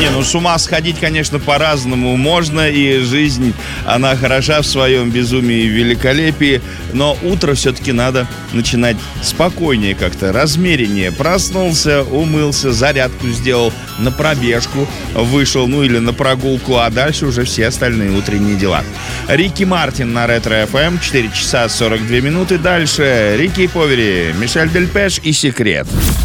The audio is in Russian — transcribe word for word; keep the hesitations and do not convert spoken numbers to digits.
Не, ну с ума сходить, конечно, по-разному можно, и жизнь, она хороша в своем безумии и великолепии, но утро все-таки надо начинать спокойнее как-то, размереннее. Проснулся, умылся, зарядку сделал, на пробежку вышел, ну или на прогулку, а дальше уже все остальные утренние дела. Рики Мартин на Ретро-эф эм, четыре часа сорок две минуты. Дальше Рики Повери, Мишель Дельпеш и Секрет.